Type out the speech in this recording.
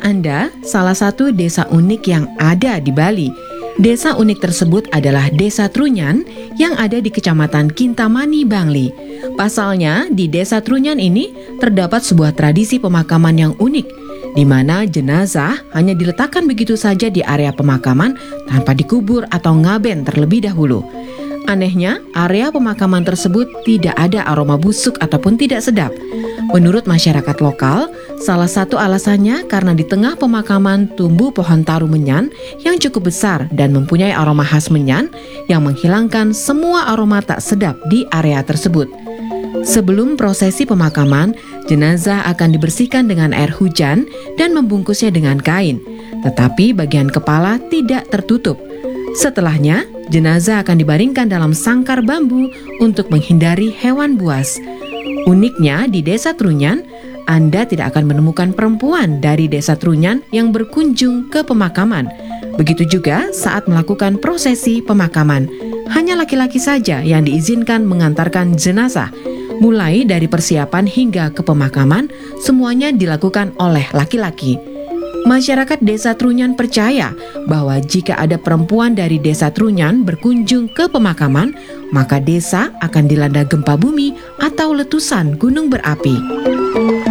Anda salah satu desa unik yang ada di Bali. Desa unik tersebut adalah Desa Trunyan yang ada di Kecamatan Kintamani, Bangli. Pasalnya, di Desa Trunyan ini terdapat sebuah tradisi pemakaman yang unik, di mana jenazah hanya diletakkan begitu saja di area pemakaman tanpa dikubur atau ngaben terlebih dahulu. Anehnya, area pemakaman tersebut tidak ada aroma busuk ataupun tidak sedap. Menurut masyarakat lokal, salah satu alasannya karena di tengah pemakaman tumbuh pohon taru menyan yang cukup besar dan mempunyai aroma khas menyan yang menghilangkan semua aroma tak sedap di area tersebut. Sebelum prosesi pemakaman, jenazah akan dibersihkan dengan air hujan dan membungkusnya dengan kain, tetapi bagian kepala tidak tertutup. Setelahnya, jenazah akan dibaringkan dalam sangkar bambu untuk menghindari hewan buas. Uniknya di Desa Trunyan, Anda tidak akan menemukan perempuan dari Desa Trunyan yang berkunjung ke pemakaman. Begitu juga saat melakukan prosesi pemakaman. Hanya laki-laki saja yang diizinkan mengantarkan jenazah. Mulai dari persiapan hingga ke pemakaman, semuanya dilakukan oleh laki-laki. Masyarakat Desa Trunyan percaya bahwa jika ada perempuan dari Desa Trunyan berkunjung ke pemakaman, maka desa akan dilanda gempa bumi atau letusan gunung berapi.